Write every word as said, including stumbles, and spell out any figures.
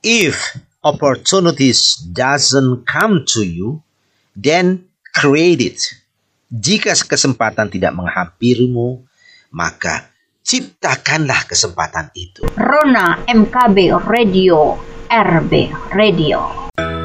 If opportunities doesn't come to you, then create it. Jika kesempatan tidak menghampirimu, maka ciptakanlah kesempatan itu. Rona M K B Radio, R B Radio.